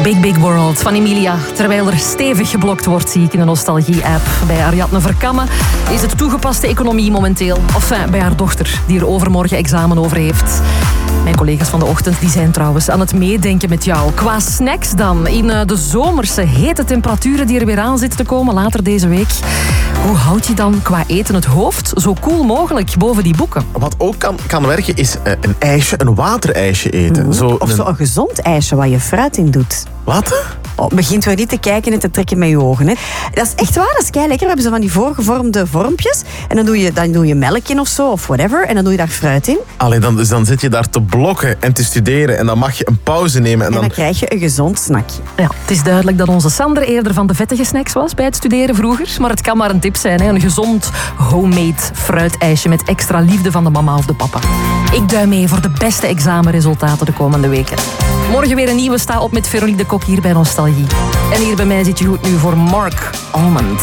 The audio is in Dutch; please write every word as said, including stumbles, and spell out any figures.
Big Big World van Emilia. Terwijl er stevig geblokt wordt, zie ik in de Nostalgie-app. Bij Ariadne Verkammen is het toegepaste economie momenteel. Of enfin, bij haar dochter, die er overmorgen examen over heeft. Mijn collega's van de ochtend die zijn trouwens aan het meedenken met jou. Qua snacks dan, in de zomerse hete temperaturen die er weer aan zitten te komen later deze week. Hoe houd je dan qua eten het hoofd zo koel mogelijk boven die boeken? Wat ook kan, kan werken is uh, een ijsje, een waterijsje eten. Mm. Zo of een... zo'n gezond ijsje waar je fruit in doet. Wat? Oh, begint weer niet te kijken en te trekken met je ogen. Hè. Dat is echt waar, dat is kei lekker. We hebben zo van die voorgevormde vormpjes. En dan doe, je, dan doe je melk in of zo, of whatever. En dan doe je daar fruit in. Allee, dan, dus dan zit je daar te blokken en te studeren. En dan mag je een pauze nemen. En En dan, dan krijg je een gezond snackje. Ja, het is duidelijk dat onze Sander eerder van de vettige snacks was bij het studeren vroeger. Maar het kan maar een tip zijn. Hè? Een gezond homemade fruitijsje met extra liefde van de mama of de papa. Ik duim mee voor de beste examenresultaten de komende weken. Morgen weer een nieuwe Sta op met Veronique de Kok hier bij Nostalgie. En hier bij mij zit je goed nu voor Mark Almond.